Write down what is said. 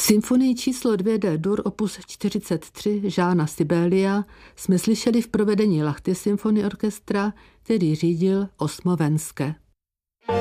Symfonii číslo 2 D-dur opus 43 Jeana Sibélia jsme slyšeli v provedení Lahti Symphony Orchestra, který řídil Osmo Venske.